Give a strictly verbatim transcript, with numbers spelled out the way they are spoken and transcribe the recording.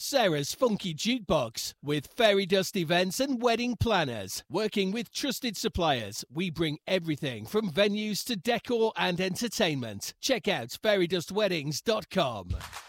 Sarah's Funky Jukebox with Fairy Dust Events and Wedding Planners. Working with trusted suppliers, we bring everything from venues to decor and entertainment. Check out fairy dust weddings dot com.